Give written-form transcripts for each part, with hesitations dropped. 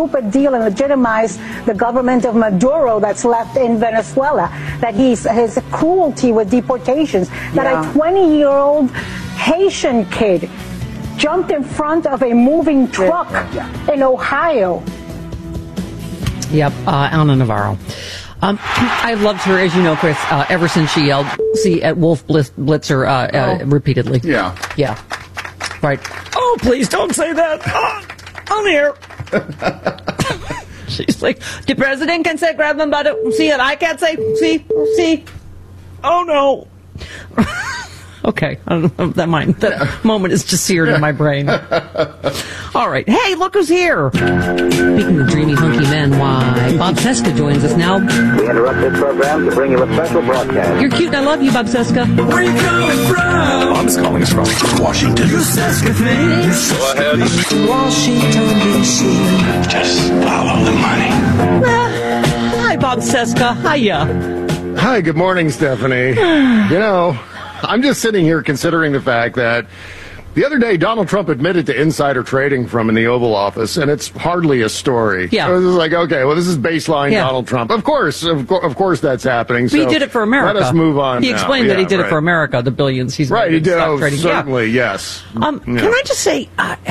stupid deal and legitimize the government of Maduro that's left in Venezuela, that his cruelty with deportations, that a 20-year-old Haitian kid jumped in front of a moving truck in Ohio. Yep, Ana Navarro. I loved her, as you know, Chris, ever since she yelled, at Wolf Blitzer repeatedly. Yeah. Yeah. Right. Oh, please don't say that on air. She's like, the president can say grab them by the... See, and I can't say, see. Oh, no. Okay, I don't know if that moment is just seared in my brain. All right. Hey, look who's here. Speaking of dreamy, hunky men, why, Bob Cesca joins us now. We interrupt this program to bring you a special broadcast. You're cute and I love you, Bob Cesca. Where are you coming from? Bob's calling us from Washington. You Cesca things. Go ahead. Washington, D.C. Just follow the money. Hi, Bob Cesca. Hiya. Hi, good morning, Stephanie. You know, I'm just sitting here considering the fact that the other day Donald Trump admitted to insider trading from in the Oval Office, and it's hardly a story. Yeah. So it was like, okay, well, this is baseline Donald Trump. Of course that's happening. So he did it for America. Let us move on. He explained that he did it for America, the billions he's made. Right, he did. Stock trading. Certainly, yes. Can I just say,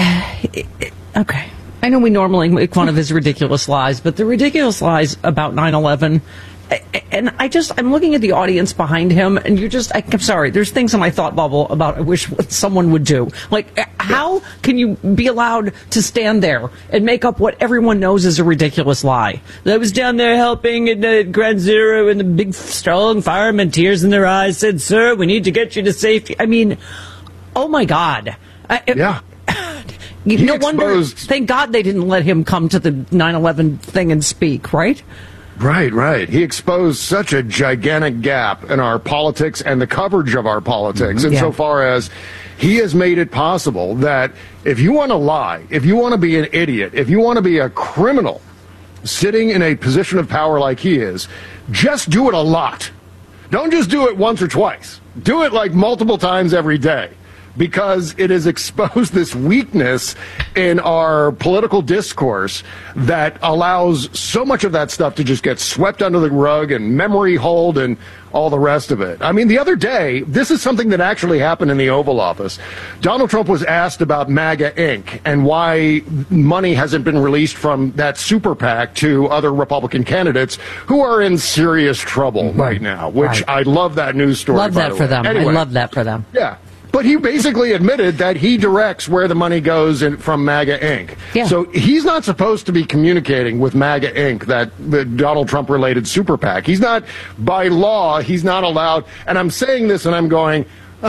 okay, I know we normally make fun of his ridiculous lies, but the ridiculous lies about 9/11. And I'm looking at the audience behind him, and I'm sorry, there's things in my thought bubble about I wish what someone would do. Like, how can you be allowed to stand there and make up what everyone knows is a ridiculous lie? I was down there helping in Ground Zero, and the big, strong firemen, tears in their eyes, said, "Sir, we need to get you to safety." I mean, oh my God. Yeah. No wonder, thank God they didn't let him come to the 9/11 thing and speak, right? Right. He exposed such a gigantic gap in our politics and the coverage of our politics, insofar as he has made it possible that if you want to lie, if you want to be an idiot, if you want to be a criminal sitting in a position of power like he is, just do it a lot. Don't just do it once or twice. Do it like multiple times every day. Because it has exposed this weakness in our political discourse that allows so much of that stuff to just get swept under the rug and memory hold and all the rest of it. I mean, the other day, this is something that actually happened in the Oval Office. Donald Trump was asked about MAGA Inc. and why money hasn't been released from that super PAC to other Republican candidates who are in serious trouble right now, which I love that news story. Love that for them. Anyway, I love that for them. Yeah. But he basically admitted that he directs where the money goes from MAGA Inc. Yeah. So he's not supposed to be communicating with MAGA Inc., the Donald Trump-related super PAC. He's not, by law, he's not allowed. And I'm saying this and I'm going,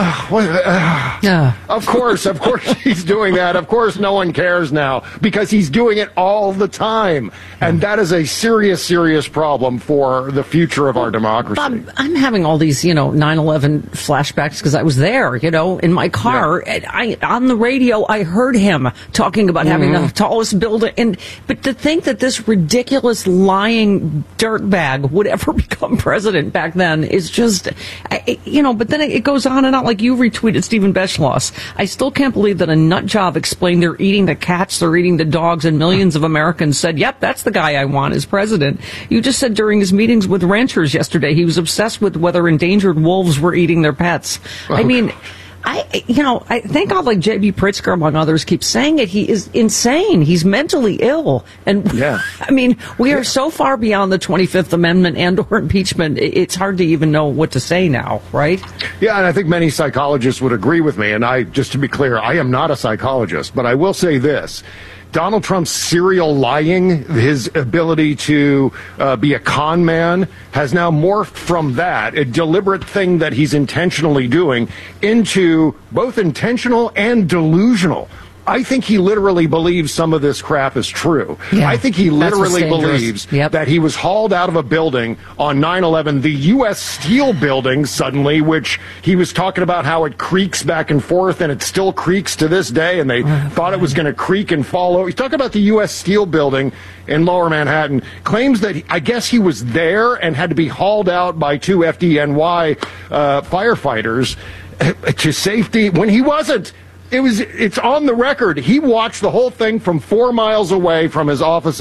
of course he's doing that. Of course no one cares now because he's doing it all the time. And that is a serious, serious problem for the future of our democracy. Bob, I'm having all these, 9/11 flashbacks because I was there, in my car. Yeah. And on the radio, I heard him talking about having the tallest building. But to think that this ridiculous lying dirtbag would ever become president back then is just, but then it goes on and on. Like you retweeted Stephen Beschloss. I still can't believe that a nut job explained they're eating the cats, they're eating the dogs, and millions of Americans said, yep, that's the guy I want as president. You just said during his meetings with ranchers yesterday, he was obsessed with whether endangered wolves were eating their pets. I mean, I thank God, like J.B. Pritzker, among others, keeps saying it. He is insane. He's mentally ill. And I mean, we are so far beyond the 25th Amendment and/or impeachment. It's hard to even know what to say now, right? Yeah, and I think many psychologists would agree with me. And just to be clear, I am not a psychologist, but I will say this. Donald Trump's serial lying, his ability to be a con man, has now morphed from that, a deliberate thing that he's intentionally doing, into both intentional and delusional. I think he literally believes some of this crap is true. Yeah, I think he literally believes that he was hauled out of a building on 9/11, the U.S. Steel building suddenly, which he was talking about how it creaks back and forth, and it still creaks to this day, and they thought it was going to creak and fall over. He's talking about the U.S. Steel building in Lower Manhattan, claims that I guess he was there and had to be hauled out by two FDNY firefighters to safety when he wasn't. It's on the record. He watched the whole thing from 4 miles away from his office